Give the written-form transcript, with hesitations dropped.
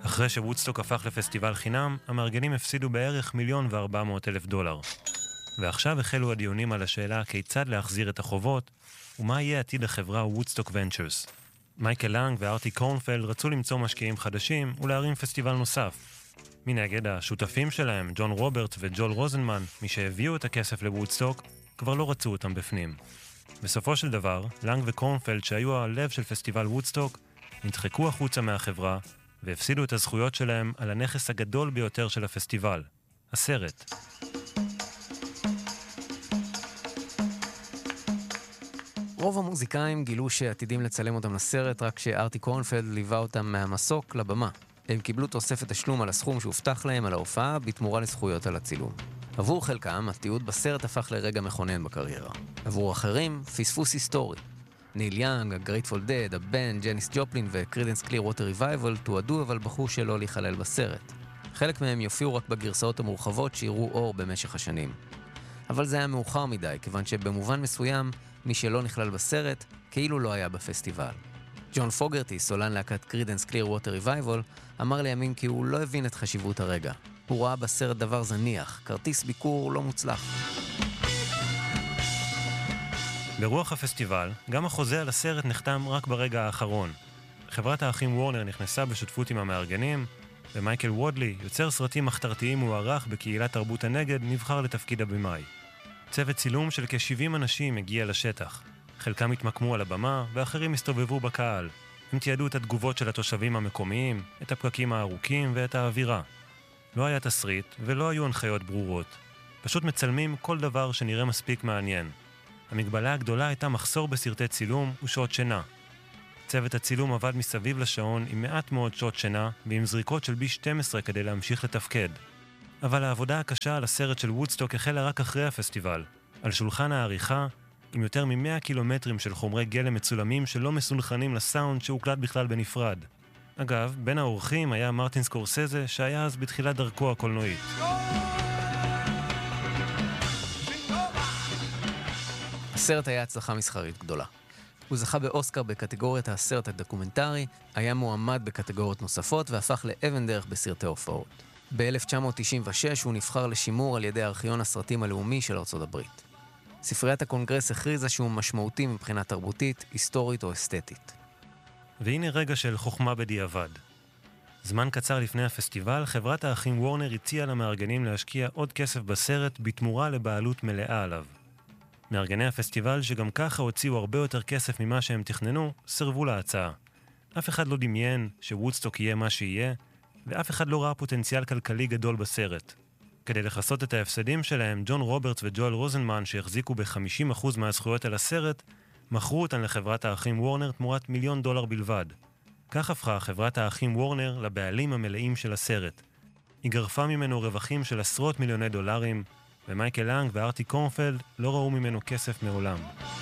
אחרי שוודסטוק הפך לפסטיבל חינם, המארגנים הפסידו בערך $1,400,000. ועכשיו החלו הדיונים על השאלה כיצד להחזיר את החובות, ומה יהיה עתיד החברה וודסטוק ונצ'רס. מייקל לנג וארטי קורנפלד רצו למצוא משקיעים חדשים ולהרים פסטיבל נוסף. מנגד, השותפים שלהם, ג'ון רוברטס וג'ול רוזנמן, מי שהביאו את הכסף לוודסטוק, כבר לא רצו אותם בפנים. בסופו של דבר, לנג וקורנפלד, שהיו הלב של פסטיבל וודסטוק, נדחקו החוצה מהחברה והפסידו את הזכויות שלהם על הנכס הגדול ביותר של הפסטיבל, הסרט. רוב המוזיקאים גילו שעתידים לצלם אותם לסרט, רק שארטי קורנפלד ליווה אותם מהמסוק לבמה. הם קיבלו תוספת תשלום על הסכום שהובטח להם על ההופעה בתמורה לזכויות על הצילום. עבור חלקם, התיעוד בסרט הפך לרגע מכונן בקריירה. עבור אחרים, פספוס היסטורי. ניל יאנג, הגרייטפול דד, הבן, ג'ניס ג'ופלין וקרידנס קליר ווטר ריווייבל תועדו אבל בחרו שלא להיכלל בסרט. חלק מהם יופיעו רק בגרסאות המורחבות שיראו אור במשך השנים. אבל זה היה מאוחר מדי, כיוון שבמובן מסוים, מי שלא נכלל בסרט, כאילו לא היה בפסטיבל. ג'ון פוגרטי, סולן להקת קרידנס קליר ווטר ריווייבל, אמר לימים כי הוא לא הבין את חשיבות הרגע. הוא ראה בסרט דבר זניח, כרטיס ביקור לא מוצלח. ברוח הפסטיבל, גם החוזה על הסרט נחתם רק ברגע האחרון. חברת האחים וורנר נכנסה בשותפות עם המארגנים, ומייקל וודלי, יוצר סרטים מחתרתיים מוערך בקהילת תרבות הנגד, נבחר לתפקיד הבמאי. צוות צילום של כ-70 אנשים הגיע לשטח. חלקם התמקמו על הבמה, ואחרים הסתובבו בקהל. הם תיעדו את התגובות של התושבים המקומיים, את הפקקים הארוכים ואת האווירה. לא היה תסריט ולא היו הנחיות ברורות. פשוט מצלמים כל דבר שנראה מספיק מעניין. המגבלה הגדולה הייתה מחסור בסרטי צילום ושעות שינה. צוות הצילום עבד מסביב לשעון עם מעט מאוד שעות שינה ועם זריקות של B12 כדי להמשיך לתפקד. אבל העבודה הקשה על הסרט של וודסטוק החלה רק אחרי הפסטיבל. על שולחן העריכה, עם יותר מ-100 קילומטרים של חומרי גלם מצולמים שלא מסונכרנים לסאונד שהוקלט בכלל בנפרד. אגב, בין האורחים היה מרטין סקורסזה שהיה אז בתחילת דרכו הקולנועית. הסרט היה הצלחה מסחרית גדולה. הוא זכה באוסקר בקטגוריית הסרט הדוקומנטרי, היה מועמד בקטגוריות נוספות והפך לאבן דרך בסרטי הופעות. ב-1996 הוא נבחר לשימור על ידי ארכיון הסרטים הלאומי של ארצות הברית. ספריית הקונגרס הכריזה שהוא משמעותי מבחינה תרבותית, היסטורית או אסתטית. והנה רגע של חוכמה בדיעבד. זמן קצר לפני הפסטיבל, חברת האחים וורנר הציעה למארגנים להשקיע עוד כסף בסרט בתמורה לבעלות מלאה עליו. מארגני הפסטיבל, שגם ככה הוציאו הרבה יותר כסף ממה שהם תכננו, סרבו להצעה. אף אחד לא דמיין שוודסטוק יהיה מה שיהיה, ואף אחד לא ראה פוטנציאל כלכלי גדול בסרט. כדי לחסות את ההפסדים שלהם, ג'ון רוברטס וג'ואל רוזנמן, שהחזיקו ב-50% מהזכויות על הסרט, מכרו אותן לחברת האחים וורנר תמורת $1,000,000 בלבד. כך הפכה חברת האחים וורנר לבעלים המלאים של הסרט. היא גרפה ממנו רווחים של $10 מיליוני, ומייקל לנג וארטי קורנפלד לא ראו ממנו כסף מעולם.